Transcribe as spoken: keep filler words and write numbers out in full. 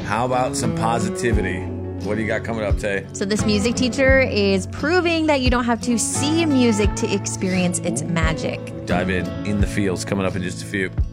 How about some positivity? What do you got coming up, Tay? So this music teacher is proving that you don't have to see music to experience its magic. Dive in in the fields coming up in just a few.